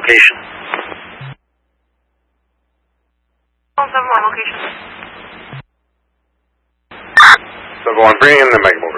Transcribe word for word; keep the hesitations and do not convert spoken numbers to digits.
location. seven one location. So go on, bring in the Mega